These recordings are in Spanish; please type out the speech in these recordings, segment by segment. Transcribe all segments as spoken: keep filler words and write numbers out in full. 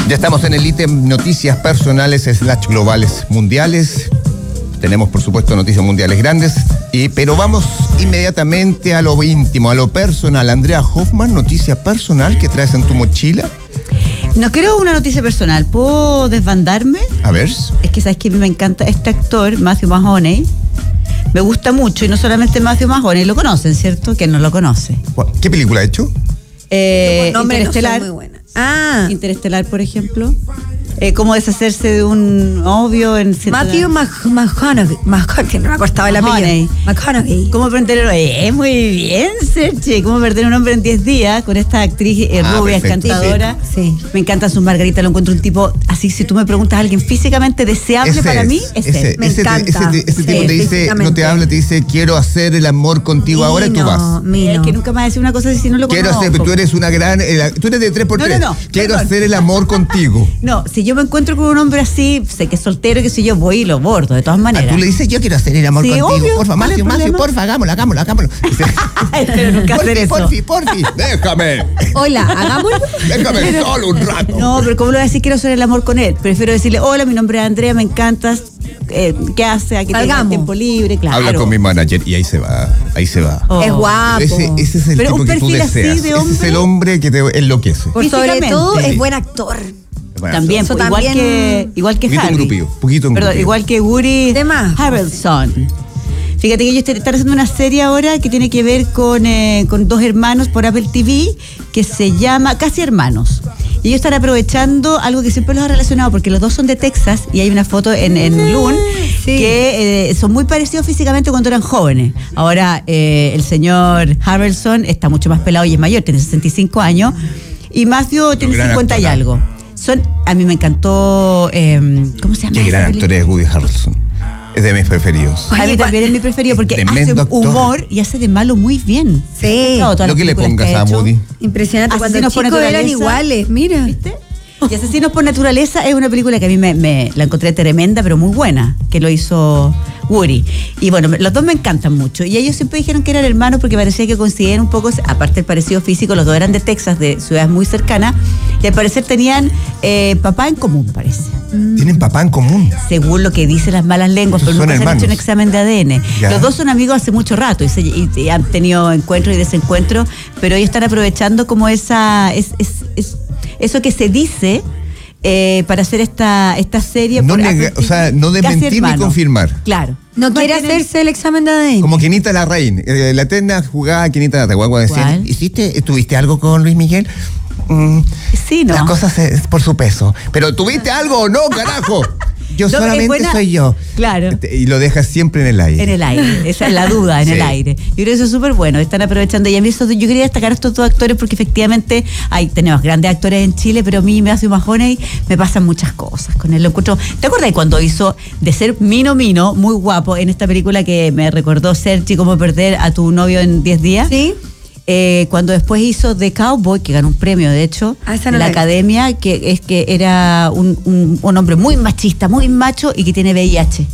Ya estamos en el ítem noticias personales slash globales mundiales. Tenemos, por supuesto, noticias mundiales grandes, y, pero vamos inmediatamente a lo íntimo, a lo personal. Andrea Hoffman, noticia personal que traes en tu mochila. No quiero una noticia personal, ¿puedo desbandarme? A ver. Es que sabes que a mí me encanta este actor, Matthew McConaughey. Me gusta mucho, y no solamente Matthew McConaughey, lo conocen, ¿cierto? ¿Quién no lo conoce? ¿Qué película ha hecho? Eh, no, Interestelar. no son muy buenas. Ah, Interestelar, por ejemplo. Eh, cómo deshacerse de un novio en Matthew McConaughey, McConaughey, no me acordaba el apellido. McConaughey. ¿Cómo perder un hombre? Eh, muy bien, Sergio. ¿Cómo perder un hombre en diez días? Con esta actriz eh, ah, rubia, perfecto, encantadora. Sí. Me encantan sus margaritas, lo encuentro un tipo, así si tú me preguntas a alguien físicamente deseable Ese para es, mí, es ese, él. Me ese, encanta. Ese, ese, ese Sí, tipo te dice, no te habla, te dice, quiero hacer el amor contigo Mino, ahora, y tú vas. Mino. Es que nunca me va a decir una cosa así si no lo Quiero conozco. hacer, tú eres una gran, eh, tú eres de tres por No, tres. no, no, quiero perdón. hacer el amor contigo. No, si yo me encuentro con un hombre así, sé que es soltero, que si yo voy y lo bordo, de todas maneras. Ah, tú le dices, yo quiero hacer el amor Sí, contigo. obvio, Porfa, ¿cuál es Matthew, el Matthew, problema? porfa, hagámoslo, hagámoslo, hagámoslo. Espero nunca hacer eso. Porfi, porfi, déjame. Hola, hagámoslo. Déjame solo un rato. No, pero ¿cómo lo voy a decir? Quiero hacer el amor con él. Prefiero decirle, hola, mi nombre es Andrea, me encantas. Eh, ¿Qué hace? Aquí tienes Salgamos. tiempo libre, claro. Habla con mi manager y ahí se va, ahí se va. Oh. Es guapo. Ese, ese es el Pero tipo un que tú perfil así deseas. de Ese es hombre. el hombre que te enloquece. Por sobre Físicamente. todo, Sí. es buen actor. Bueno, También, Eso pues, igual también- que igual que Poquito Harry. engrupío, poquito Perdón, engrupío. igual que Woody De más. Harrelson. Fíjate que ellos te- están haciendo una serie ahora que tiene que ver con, eh, con dos hermanos por Apple T V, que se llama Casi Hermanos. Y ellos están aprovechando algo que siempre los ha relacionado, porque los dos son de Texas, y hay una foto en, en Loon, Sí. que eh, son muy parecidos físicamente cuando eran jóvenes. Ahora eh, el señor Harrelson está mucho más pelado y es mayor, tiene sesenta y cinco años, y Matthew tiene gran cincuenta y actor. algo. Son, a mí me encantó, eh, ¿cómo se llama? Qué esa gran película? actor es Woody Harrelson. Es de mis preferidos. A mí Oye, también es mi preferido porque hace Tremendo actor. humor y hace de malo muy bien. Sí. Claro, todas Lo las que le películas pongas ha a hecho. Woody. Impresionante. Cuando Asesinos por chicos eran naturaleza. iguales, mira. ¿Viste? Y Asesinos por Naturaleza es una película que a mí me, me la encontré tremenda, pero muy buena, que lo hizo Woody. Y bueno, me- los dos me encantan mucho. Y ellos siempre dijeron que eran hermanos porque parecía que coincidían un poco, aparte del parecido físico, los dos eran de Texas, de ciudades muy cercanas, y al parecer tenían eh, papá en común, parece. Tienen papá en común. Según lo que dicen las malas lenguas, pero Son nunca se han hermanos. hecho un examen de A D N. Ya. Los dos son amigos hace mucho rato y, se- y- y han tenido encuentros y desencuentros, pero ellos están aprovechando como esa es, es- es- eso que se dice eh, para hacer esta, esta serie. No por nega- Apple o sea, T V. no de Casi mentir ni hermanos. confirmar. Claro. No quiere Mantienen- hacerse el examen de A D N. Como Quinita Larraín, eh, la eterna jugada Quinita Larraín. Cuando decían, ¿Cuál? ¿hiciste, ¿tuviste algo con Luis Miguel? Mm, Sí, no. Las cosas es por su peso. Pero ¿tuviste algo o no, carajo? Yo No, es solamente buena- soy yo. Claro. Y lo dejas siempre en el aire. En el aire, esa es la duda, en Sí. el aire. Yo creo que eso es súper bueno, están aprovechando. Y a mí eso, yo quería destacar a estos dos actores porque efectivamente hay, tenemos grandes actores en Chile, pero a mí me hace Mahoney, me pasan muchas cosas con él. Lo encuentro. ¿Te acuerdas de cuando hizo de ser Mino Mino, muy guapo, en esta película que me recordó Sergi, cómo perder a tu novio en diez días? Sí. Eh, cuando después hizo The Cowboy, que ganó un premio, de hecho, Ah, esa en no la la vi. academia, que es que era un, un, un hombre muy machista, muy macho y que tiene V I H.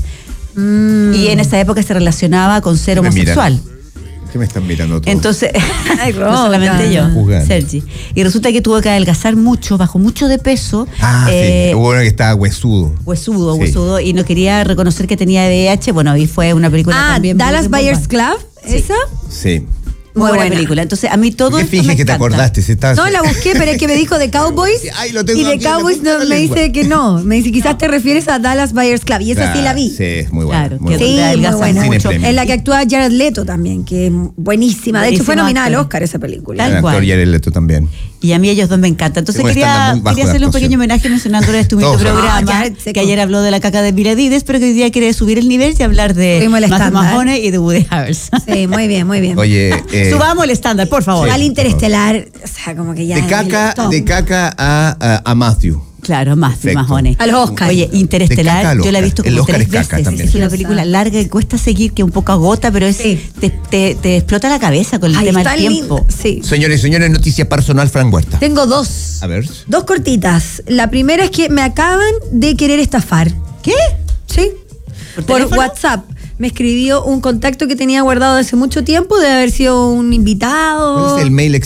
Mm. Y en esa época se relacionaba con ser Me homosexual. miran. ¿Qué me están mirando todos? Entonces, Ay, no solamente Roca. yo, Jugando. Sergi. Y resulta que tuvo que adelgazar mucho, bajó mucho de peso. Ah, eh, sí. Hubo uno que estaba huesudo. Huesudo, Sí. huesudo, y no quería reconocer que tenía V I H. Bueno, y fue una película Ah, también. muy Dallas muy Buyers buena. Club, ¿esa? Sí. Muy Muy buena buena. película. Entonces, a mí todo ¿Por qué esto me finges que te encanta. acordaste? Si estabas- No, la busqué, pero es que me dijo de Cowboys. Ay, lo tengo Y de aquí en la Cowboys punta de no, la me lengua. dice que no. Me dice, quizás te refieres a Dallas Buyers Club. Y esa sí la vi. Sí, es muy buena. Claro, muy que Sí, buena. donde muy adelgaza buena. Cine mucho. premium. En la que actúa Jared Leto también, que es buenísima. De hecho, Buenísimo fue nominada al actor. Oscar esa película. Tal El actor cual. Jared Leto también. Y a mí ellos dos me encantan. Entonces Tengo un estándar quería, muy bajo quería de hacerle un actuación. pequeño homenaje mencionándole este humilde Todos. programa, Ah, ya, seco. que ayer habló de la caca de Piradides, pero que hoy día quiere subir el nivel y hablar de Subimos el Matthew estándar. Mahoney y de Woody Harrelson. Sí, muy bien, muy bien. Oye, eh, Subamos el estándar, por favor. Al Interestelar, o sea, como que ya. de caca, Tom. de caca a, a, a Matthew. Claro, Matthew Perfecto. Mahoney. A los Oscars. Oye, De caca Interestelar, al yo la he Oscar. visto El como Oscar tres es caca veces. también. Es una película larga que cuesta seguir, que un poco agota, pero es Sí. te, te, te explota la cabeza con el Ay, tema está del tiempo. linda. Sí. Señores y señores, noticia personal, Fran Huerta. Tengo dos. A ver. Dos cortitas. La primera es que me acaban de querer estafar. ¿Qué? Sí. ¿Por Por teléfono? WhatsApp. Me escribió un contacto que tenía guardado hace mucho tiempo, de haber sido un invitado. ¿Cuál es el mail